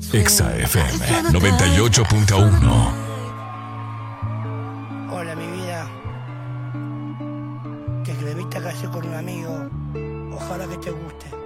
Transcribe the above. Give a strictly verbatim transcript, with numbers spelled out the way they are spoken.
Exa F M noventa y ocho punto uno. Hola, mi vida. Te escribiste casi con un amigo. Ojalá que te guste.